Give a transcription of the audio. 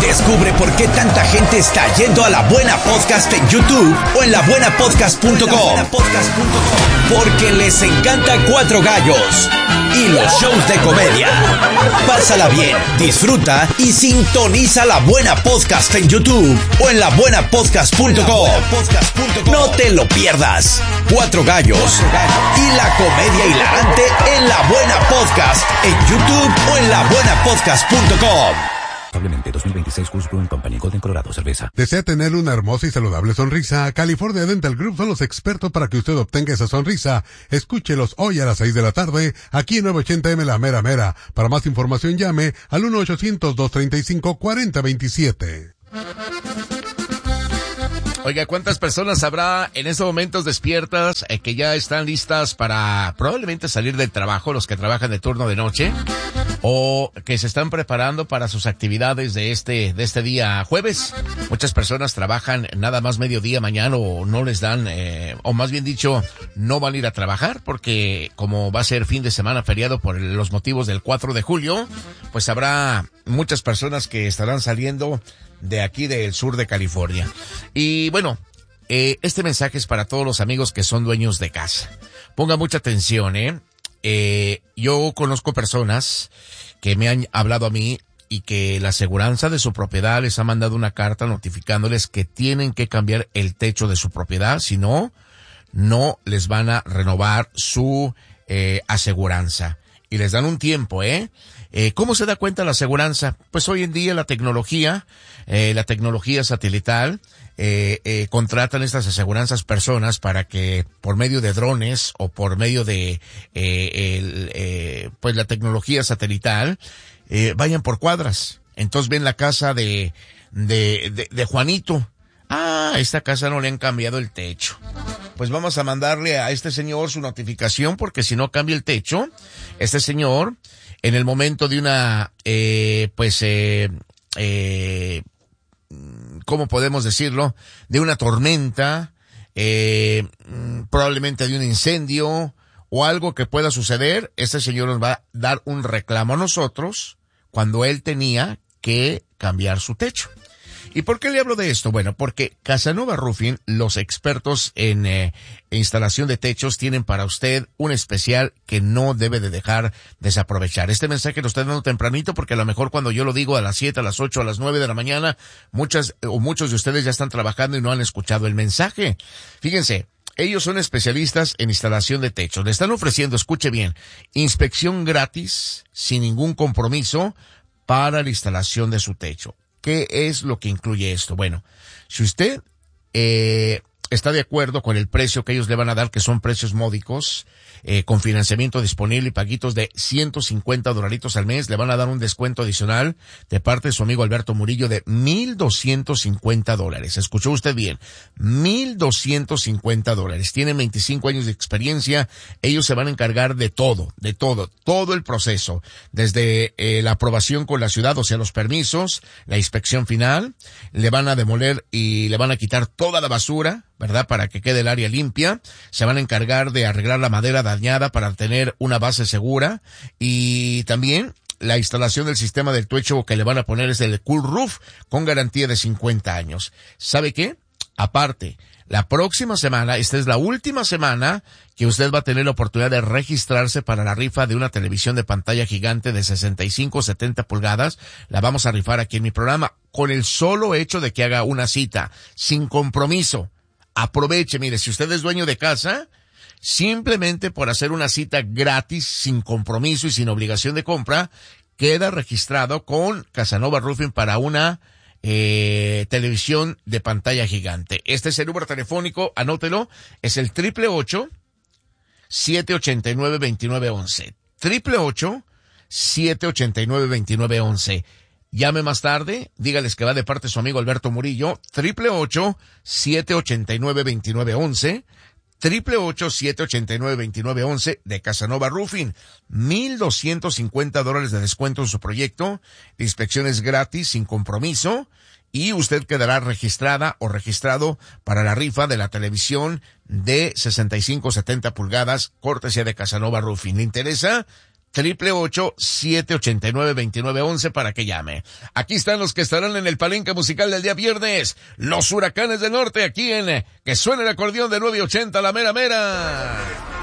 Descubre por qué tanta gente está yendo a La Buena Podcast en YouTube o en labuenapodcast.com. Porque les encanta Cuatro Gallos y los shows de comedia. Pásala bien, disfruta y sintoniza La Buena Podcast en YouTube o en labuenapodcast.com. No te lo pierdas. Cuatro Gallos y la comedia hilarante en La Buena Podcast en YouTube o en labuenapodcast.com. 2026 Coors Brewing Company, Golden, Colorado, cerveza. ¿Desea tener una hermosa y saludable sonrisa? California Dental Group son los expertos para que usted obtenga esa sonrisa. Escúchelos hoy a las 6 de la tarde, aquí en 980M La Mera Mera. Para más información llame al 1-800-235-4027. Oiga, ¿cuántas personas habrá en estos momentos despiertas que ya están listas para probablemente salir del trabajo, los que trabajan de turno de noche, o que se están preparando para sus actividades de este día jueves? Muchas personas trabajan nada más mediodía mañana o no les dan, o más bien dicho, no van a ir a trabajar porque como va a ser fin de semana feriado por los motivos del 4 de julio, pues habrá muchas personas que estarán saliendo de aquí del sur de California. Y bueno, este mensaje es para todos los amigos que son dueños de casa. Ponga mucha atención, yo conozco personas que me han hablado a mí y que la aseguranza de su propiedad les ha mandado una carta notificándoles que tienen que cambiar el techo de su propiedad, si no, no les van a renovar su aseguranza. Y les dan un tiempo, ¿Cómo se da cuenta la aseguranza? Pues hoy en día la tecnología satelital, contratan estas aseguranzas personas para que por medio de drones o por medio de, pues la tecnología satelital, vayan por cuadras. Entonces ven la casa de Juanito. Esta casa no le han cambiado el techo. Pues vamos a mandarle a este señor su notificación porque si no cambia el techo, este señor, en el momento de una, ¿cómo podemos decirlo? De una tormenta, probablemente de un incendio o algo que pueda suceder, este señor nos va a dar un reclamo a nosotros cuando él tenía que cambiar su techo. ¿Y por qué le hablo de esto? Bueno, porque Casanova Roofing, los expertos en instalación de techos, tienen para usted un especial que no debe de dejar desaprovechar. Este mensaje lo estoy dando tempranito porque a lo mejor cuando yo lo digo a las 7, a las 8, a las 9 de la mañana, muchos de ustedes ya están trabajando y no han escuchado el mensaje. Fíjense, ellos son especialistas en instalación de techos. Le están ofreciendo, escuche bien, inspección gratis, sin ningún compromiso, para la instalación de su techo. ¿Qué es lo que incluye esto? Bueno, si usted está de acuerdo con el precio que ellos le van a dar, que son precios módicos, con financiamiento disponible y paguitos de $150 al mes, le van a dar un descuento adicional de parte de su amigo Alberto Murillo de $1,250. ¿Escuchó usted bien? $1,250. Tienen 25 años de experiencia. Ellos se van a encargar de todo el proceso. Desde la aprobación con la ciudad, o sea, los permisos, la inspección final, le van a demoler y le van a quitar toda la basura, ¿verdad? Para que quede el área limpia. Se van a encargar de arreglar la madera dañada para tener una base segura. Y también la instalación del sistema del techo que le van a poner es el Cool Roof con garantía de 50 años. ¿Sabe qué? Aparte, la próxima semana, esta es la última semana que usted va a tener la oportunidad de registrarse para la rifa de una televisión de pantalla gigante de 65-70 pulgadas. La vamos a rifar aquí en mi programa con el solo hecho de que haga una cita, sin compromiso. Aproveche, mire, si usted es dueño de casa, simplemente por hacer una cita gratis, sin compromiso y sin obligación de compra, queda registrado con Casanova Roofing para una televisión de pantalla gigante. Este es el número telefónico, anótelo, es el 888-789-2911. 888-789-2911. Llame más tarde, dígales que va de parte de su amigo Alberto Murillo, 888-789-2911, 888-789-2911 de Casanova Roofing. $1,250 de descuento en su proyecto, de inspecciones gratis, sin compromiso, y usted quedará registrada o registrado para la rifa de la televisión de 65-70 pulgadas, cortesía de Casanova Roofing. ¿Le interesa? 888-789-2911 para que llame. Aquí están los que estarán en el palenque musical del día viernes, los Huracanes del Norte, aquí en Que Suene el Acordeón de 980, la mera mera.